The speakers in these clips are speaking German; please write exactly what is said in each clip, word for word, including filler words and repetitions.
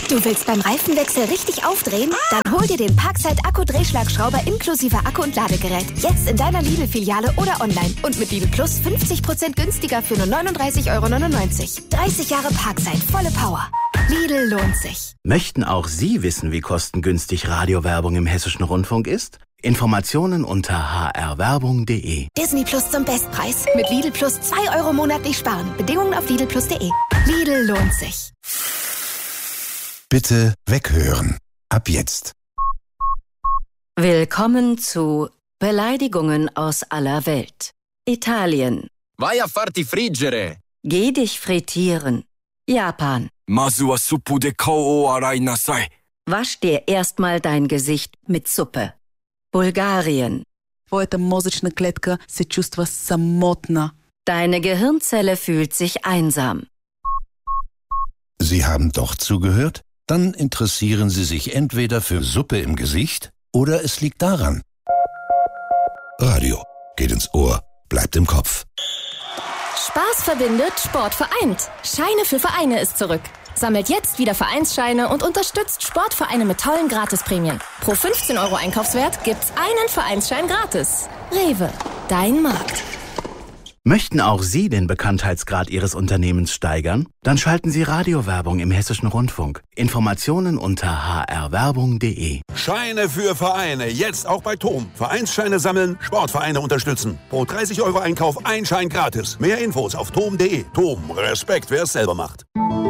Du willst beim Reifenwechsel richtig aufdrehen? Dann hol dir den Parkside Akku-Drehschlagschrauber inklusive Akku und Ladegerät. Jetzt in deiner Lidl-Filiale oder online. Und mit Lidl Plus fünfzig Prozent günstiger für nur neununddreißig Euro neunundneunzig. dreißig Jahre Parkside, volle Power. Lidl lohnt sich. Möchten auch Sie wissen, wie kostengünstig Radiowerbung im Hessischen Rundfunk ist? Informationen unter h r werbung punkt d e. Disney Plus zum Bestpreis. Mit Lidl Plus zwei Euro monatlich sparen. Bedingungen auf lidl plus punkt d e. Lidl lohnt sich. Bitte weghören. Ab jetzt. Willkommen zu Beleidigungen aus aller Welt. Italien. Vai a farti friggere. Geh dich frittieren. Japan. Masu wa suppu de kao o arai nasai. Wasch dir erstmal dein Gesicht mit Suppe. Bulgarien. Твоята мозъчна клетка се чувства самотна. Deine Gehirnzelle fühlt sich einsam. Sie haben doch zugehört? Dann interessieren Sie sich entweder für Suppe im Gesicht oder es liegt daran. Radio geht ins Ohr, bleibt im Kopf. Spaß verbindet, Sport vereint. Scheine für Vereine ist zurück. Sammelt jetzt wieder Vereinsscheine und unterstützt Sportvereine mit tollen Gratisprämien. Pro fünfzehn Euro Einkaufswert gibt's einen Vereinsschein gratis. Rewe, dein Markt. Möchten auch Sie den Bekanntheitsgrad Ihres Unternehmens steigern? Dann schalten Sie Radiowerbung im Hessischen Rundfunk. Informationen unter h r werbung punkt d e. Scheine für Vereine, jetzt auch bei T O M. Vereinsscheine sammeln, Sportvereine unterstützen. Pro dreißig Euro Einkauf ein Schein gratis. Mehr Infos auf tom punkt d e. T O M, Respekt, wer es selber macht.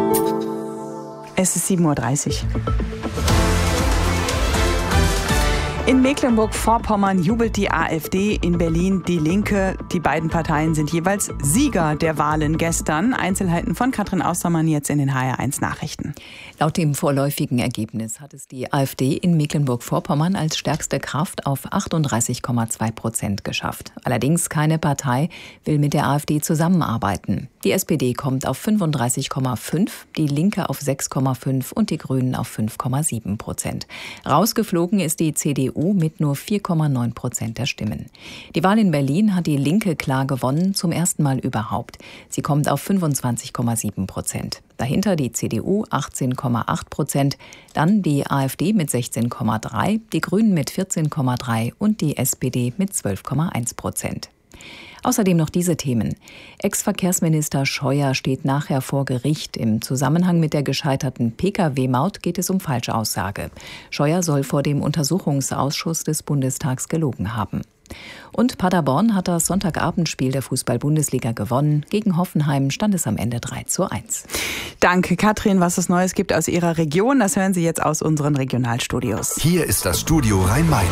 Es ist sieben Uhr dreißig. In Mecklenburg-Vorpommern jubelt die AfD, in Berlin die Linke. Die beiden Parteien sind jeweils Sieger der Wahlen gestern. Einzelheiten von Katrin Austermann jetzt in den H R eins Nachrichten. Laut dem vorläufigen Ergebnis hat es die AfD in Mecklenburg-Vorpommern als stärkste Kraft auf achtunddreißig Komma zwei Prozent geschafft. Allerdings keine Partei will mit der AfD zusammenarbeiten. Die S P D kommt auf fünfunddreißig Komma fünf, die Linke auf sechs Komma fünf und die Grünen auf fünf Komma sieben Prozent. Rausgeflogen ist die C D U mit nur vier Komma neun Prozent der Stimmen. Die Wahl in Berlin hat die Linke klar gewonnen, zum ersten Mal überhaupt. Sie kommt auf fünfundzwanzig Komma sieben Prozent. Dahinter die C D U achtzehn Komma acht Prozent, dann die AfD mit sechzehn Komma drei, die Grünen mit vierzehn Komma drei und die S P D mit zwölf Komma eins Prozent. Außerdem noch diese Themen. Ex-Verkehrsminister Scheuer steht nachher vor Gericht. Im Zusammenhang mit der gescheiterten P K W-Maut geht es um Falschaussage. Scheuer soll vor dem Untersuchungsausschuss des Bundestags gelogen haben. Und Paderborn hat das Sonntagabendspiel der Fußball-Bundesliga gewonnen. Gegen Hoffenheim stand es am Ende drei zu eins. Danke, Katrin. Was es Neues gibt aus Ihrer Region, das hören Sie jetzt aus unseren Regionalstudios. Hier ist das Studio Rhein-Main.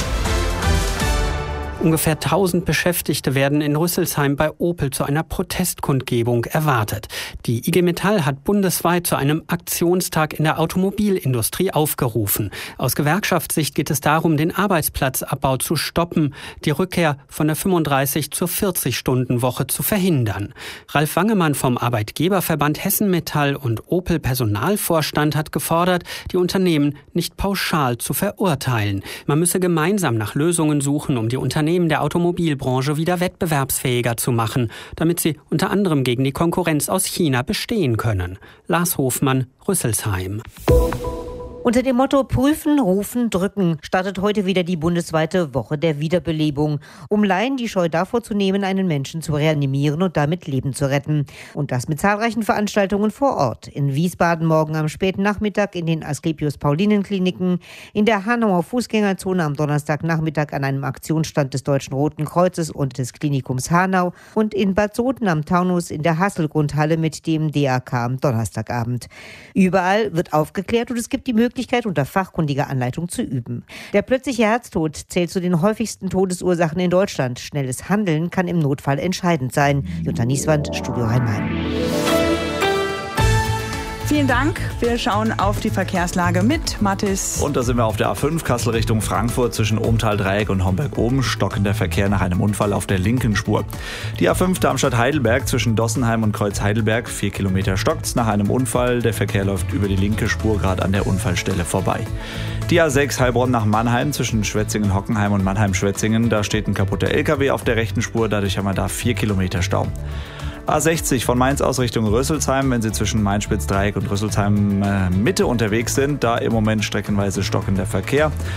Ungefähr tausend Beschäftigte werden in Rüsselsheim bei Opel zu einer Protestkundgebung erwartet. Die I G Metall hat bundesweit zu einem Aktionstag in der Automobilindustrie aufgerufen. Aus Gewerkschaftssicht geht es darum, den Arbeitsplatzabbau zu stoppen, die Rückkehr von der fünfunddreißig zur vierzig-Stunden-Woche zu verhindern. Ralf Wangemann vom Arbeitgeberverband Hessen Metall und Opel Personalvorstand hat gefordert, die Unternehmen nicht pauschal zu verurteilen. Man müsse gemeinsam nach Lösungen suchen, um die Unternehmen der Automobilbranche wieder wettbewerbsfähiger zu machen, damit sie unter anderem gegen die Konkurrenz aus China bestehen können. Lars Hofmann, Rüsselsheim. Unter dem Motto Prüfen, Rufen, Drücken startet heute wieder die bundesweite Woche der Wiederbelebung, um Laien die Scheu davor zu nehmen, einen Menschen zu reanimieren und damit Leben zu retten. Und das mit zahlreichen Veranstaltungen vor Ort. In Wiesbaden morgen am späten Nachmittag in den Asklepios-Paulinen-Kliniken, in der Hanauer Fußgängerzone am Donnerstagnachmittag an einem Aktionsstand des Deutschen Roten Kreuzes und des Klinikums Hanau und in Bad Soden am Taunus in der Hasselgrundhalle mit dem D A K am Donnerstagabend. Überall wird aufgeklärt und es gibt die Möglichkeit, unter fachkundiger Anleitung zu üben. Der plötzliche Herztod zählt zu den häufigsten Todesursachen in Deutschland. Schnelles Handeln kann im Notfall entscheidend sein. Jutta Nieswand, Studio Rhein-Main. Vielen Dank. Wir schauen auf die Verkehrslage mit Mathis. Und da sind wir auf der A fünf, Kassel Richtung Frankfurt zwischen Ohmtal-Dreieck und Homberg-Oben. Stockender Verkehr nach einem Unfall auf der linken Spur. Die A fünf Darmstadt-Heidelberg zwischen Dossenheim und Kreuz-Heidelberg. Vier Kilometer stockt's nach einem Unfall. Der Verkehr läuft über die linke Spur gerade an der Unfallstelle vorbei. Die A sechs Heilbronn nach Mannheim zwischen Schwetzingen-Hockenheim und Mannheim-Schwetzingen. Da steht ein kaputter L K W auf der rechten Spur. Dadurch haben wir da vier Kilometer Stau. A sechzig von Mainz aus Richtung Rüsselsheim, wenn Sie zwischen Main-Spitz-Dreieck und Rüsselsheim äh, Mitte unterwegs sind, da im Moment streckenweise stockender Verkehr.